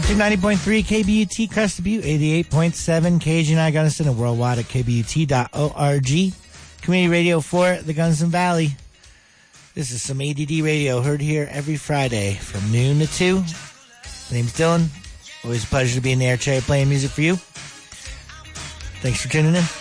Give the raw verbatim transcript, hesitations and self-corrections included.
ninety point three K B U T Crested Butte, eighty-eight point seven K G nine Gunnison, and worldwide at K B U T dot org. Community radio for the Gunnison Valley. This is some A D D radio heard here every Friday from noon to two. My name's Dylan. Always a pleasure to be in the air chair playing music for you. Thanks for tuning in.